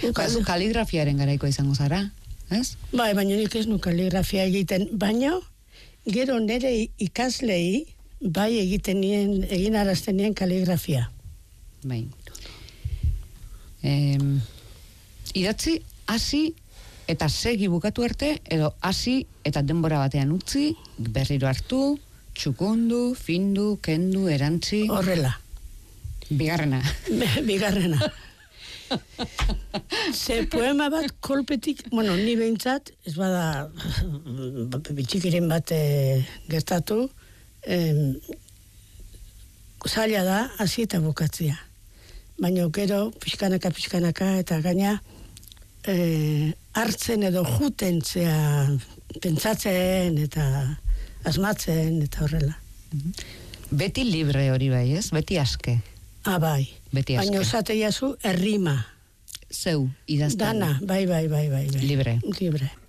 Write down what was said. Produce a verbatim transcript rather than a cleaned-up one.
Kaligrafiaren garaiko izango zara, ez? Bai, baina nik ez nu kaligrafia egiten, baina gero nire ikaslei bai egiten nien, egin arazten nien kaligrafia. Bai. Eh, idatzi, hasi eta segi bukatu arte, edo hasi eta denbora batean utzi, berriro hartu, txukundu, findu, kendu, erantzi. Horrela. Bigarrena. Bigarrena. Ze poema bat kolpetik, bueno, ni behintzat, ez bada bitxikiren bat e, gertatu, em, zaila da, hasi eta bukatzea. Baina gero, pixkanaka, pixkanaka, eta gaina, e, hartzen edo juten zea, pentsatzen, eta asmatzen, eta horrela. Beti libre hori bai, ez? Beti aske. Ah, bai. Beti aske. Baina osate jazu, errima. Zeu, idazten. Dana, bai, bai, bai, bai. bai. Libre. Libre.